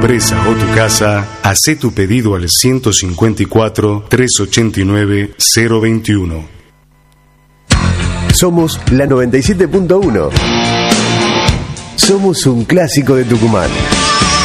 empresa o tu casa, hacé tu pedido al 154-389-021. Somos la 97.1. Somos un clásico de Tucumán.